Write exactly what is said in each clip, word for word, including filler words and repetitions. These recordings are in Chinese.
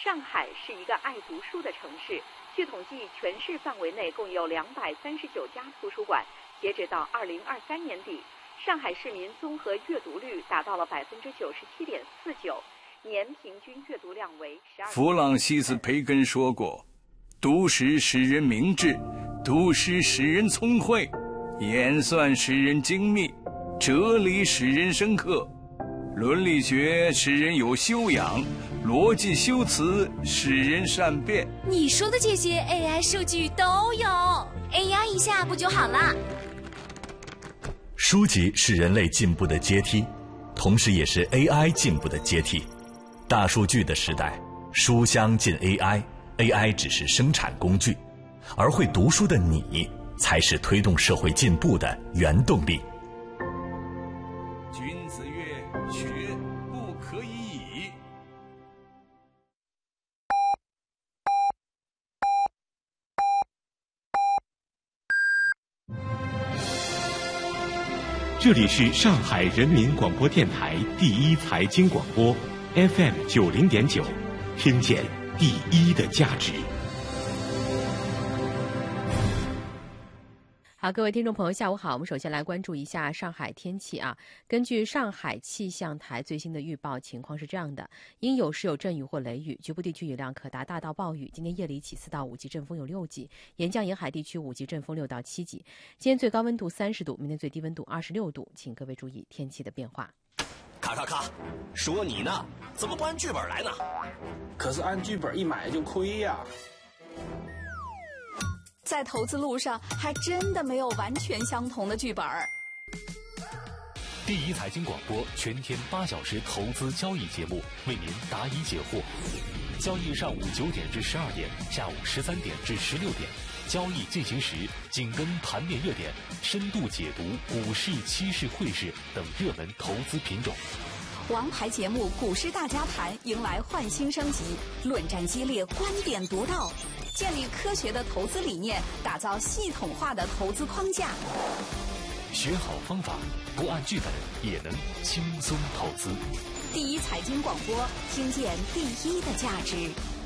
上海是一个爱读书的城市。据统计，全市范围内共有两百三十九家图书馆。截止到二零二三年底，上海市民综合阅读率达到了百分之九十七点四九，年平均阅读量为十二。 弗朗西斯·培根说过：“读诗使人明智，读诗使人聪慧，演算使人精密，哲理使人深刻，伦理学使人有修养，逻辑修辞使人善变。” 你说的这些 A I 数据都有 ，A I 一下不就好了？ 书籍是人类进步的阶梯，同时也是 A I 进步的阶梯。大数据的时代，书香进 A I，A I 只是生产工具，而会读书的你，才是推动社会进步的原动力。 君子曰：“学不可以已。” 这里是上海人民广播电台第一财经广播 F M 九零点九，听见第一的价值。 好，各位听众朋友，下午好。我们首先来关注一下上海天气啊。根据上海气象台最新的预报，情况是这样的：应有时有阵雨或雷雨，局部地区雨量可达大到暴雨。今天夜里起四到五级阵风有六级，沿江沿海地区五级阵风六到七级。今天最高温度三十度，明天最低温度二十六度，请各位注意天气的变化。 咔咔咔，说你呢，怎么不按剧本来呢？ 可是按剧本一买就亏呀。 在投资路上，还真的没有完全相同的剧本。 第一财经广播全天八小时投资交易节目，为您答疑解惑。交易上午九点至十二点，下午十三点至十六点。交易进行时，紧跟盘面热点，深度解读股市、期市、汇市等热门投资品种。 王牌节目《股市大家谈》迎来焕新升级，论战激烈，观点独到，建立科学的投资理念，打造系统化的投资框架。 学好方法，不按剧本也能轻松投资。 第一财经广播，听见第一的价值。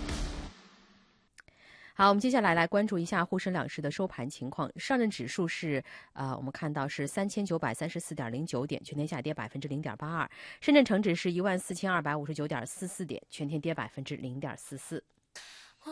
好，我们接下来来关注一下沪深两市的收盘情况。上证指数是呃，我们看到是三千九百三十四点零九点，全天下跌百分之零点八二。深圳成指是一万四千二百五十九点四四点，全天跌百分之零点四四。